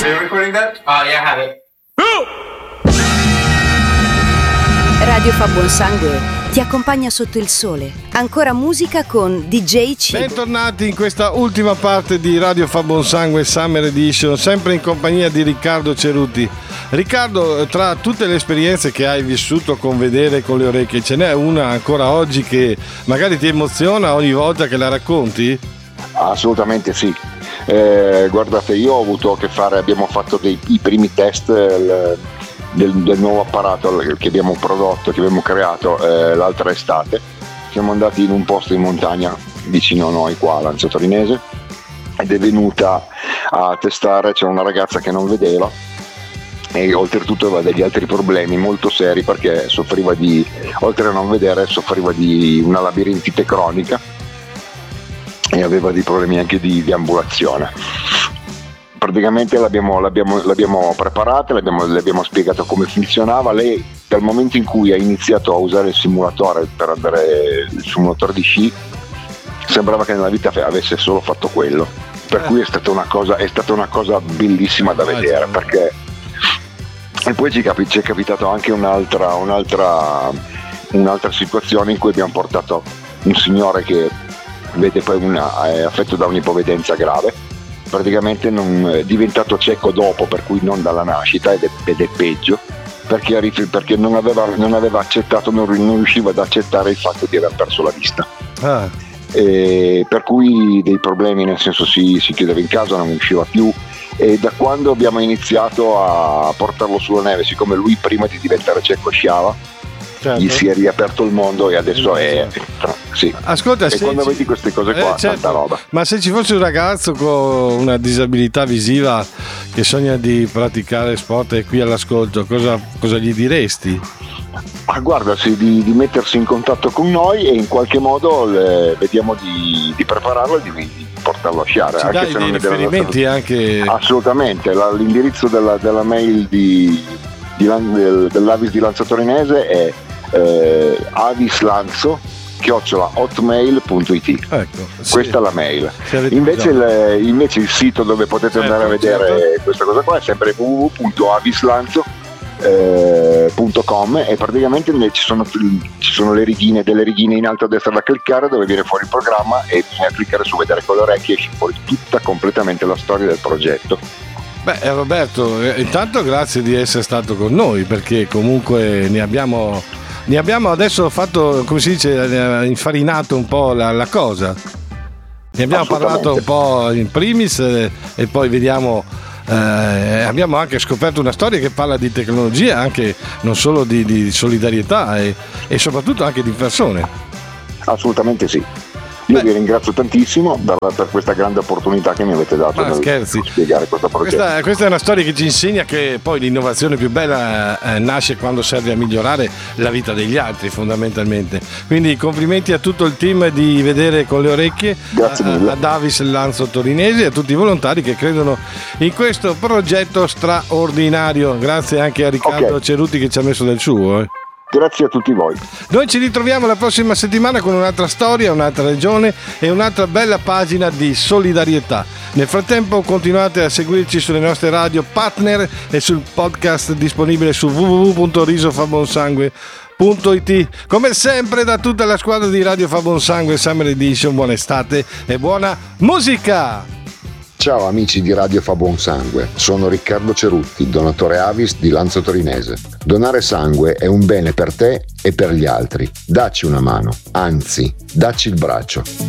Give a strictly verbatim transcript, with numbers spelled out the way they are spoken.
Are you recording that? Oh, yeah, I have it. Radio Fa Buon Sangue ti accompagna sotto il sole. Ancora musica con D J Cibo. Bentornati in questa ultima parte di Radio Fa Buon Sangue Summer Edition, sempre in compagnia di Riccardo Cerutti. Riccardo, tra tutte le esperienze che hai vissuto con Vedere con le orecchie, ce n'è una ancora oggi che magari ti emoziona ogni volta che la racconti? Assolutamente sì. Eh, guardate, io ho avuto a che fare, abbiamo fatto dei, i primi test il, del, del nuovo apparato che abbiamo prodotto, che abbiamo creato eh, l'altra estate. Siamo andati in un posto in montagna vicino a noi qua a Lanzo Torinese ed è venuta a testare, c'è una ragazza che non vedeva e oltretutto aveva degli altri problemi molto seri perché soffriva di, oltre a non vedere, soffriva di una labirintite cronica e aveva dei problemi anche di, di ambulazione. Praticamente l'abbiamo, l'abbiamo, l'abbiamo preparata, l'abbiamo, le abbiamo spiegato come funzionava. Lei dal momento in cui ha iniziato a usare il simulatore per andare, il simulatore di sci, sembrava che nella vita avesse solo fatto quello, per cui è stata una cosa, è stata una cosa bellissima da vedere, perché e poi ci, capi, ci è capitato anche un'altra, un'altra, un'altra situazione in cui abbiamo portato un signore che vede poi una, è affetto da un'ipovedenza grave, praticamente non, è diventato cieco dopo, per cui non dalla nascita, ed è, ed è peggio perché, perché non, aveva, non aveva accettato, non, non riusciva ad accettare il fatto di aver perso la vista. Ah. E per cui dei problemi, nel senso si, si chiudeva in casa, non usciva più, e da quando abbiamo iniziato a portarlo sulla neve, siccome lui prima di diventare cieco sciava, certo, gli si è riaperto il mondo e adesso è, sì. Ascolta, e quando ci... vedi queste cose qua, eh, certo, tanta roba. Ma se ci fosse un ragazzo con una disabilità visiva che sogna di praticare sport e qui all'ascolto, cosa, cosa gli diresti? Ah, guarda, sì, di, di mettersi in contatto con noi e in qualche modo le, vediamo di, di prepararlo e di, di portarlo a sciare. Ci anche dai se dei non riferimenti anche? Assolutamente, la, l'indirizzo della, della mail di, di, del, dell'Avis di Lanzo Torinese è eh, avislanzo chiocciola hotmail punto it. Ecco, sì. Questa è la mail. Invece il, invece il sito dove potete certo, andare a vedere certo. questa cosa qua è sempre w w w punto avislanzo punto com e praticamente ci sono, ci sono le righine, delle righine in alto a destra da cliccare dove viene fuori il programma e bisogna cliccare su Vedere con le orecchie e esce fuori tutta completamente la storia del progetto. Beh, Roberto, intanto grazie di essere stato con noi, perché comunque ne abbiamo ne abbiamo adesso fatto, come si dice, infarinato un po' la, la cosa. Ne abbiamo parlato un po' in primis eh, e poi vediamo. Eh, abbiamo anche scoperto una storia che parla di tecnologia, anche non solo di, di solidarietà e, e soprattutto anche di persone. Assolutamente sì. Io Beh, vi ringrazio tantissimo per, per questa grande opportunità che mi avete dato nel spiegare questo progetto. Questa, questa è una storia che ci insegna che poi l'innovazione più bella eh, nasce quando serve a migliorare la vita degli altri, fondamentalmente. Quindi complimenti a tutto il team di Vedere con le orecchie, grazie mille. A, a Davis Lanzo Torinese e a tutti i volontari che credono in questo progetto straordinario. Grazie anche a Riccardo okay. Cerutti che ci ha messo del suo. Eh. Grazie a tutti voi. Noi ci ritroviamo la prossima settimana con un'altra storia, un'altra regione e un'altra bella pagina di solidarietà. Nel frattempo continuate a seguirci sulle nostre radio partner e sul podcast disponibile su w w w punto risofabonsangue punto it. Come sempre da tutta la squadra di Radio Fa Buon Sangue Summer Edition, buona estate e buona musica! Ciao amici di Radio Fa Buon Sangue, sono Riccardo Cerutti, donatore Avis di Lanzo Torinese. Donare sangue è un bene per te e per gli altri. Dacci una mano, anzi, dacci il braccio.